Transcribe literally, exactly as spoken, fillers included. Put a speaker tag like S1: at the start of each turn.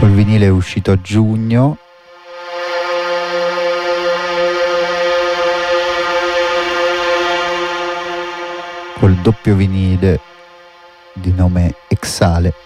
S1: col vinile è uscito a giugno. Col doppio vinile di nome Exale.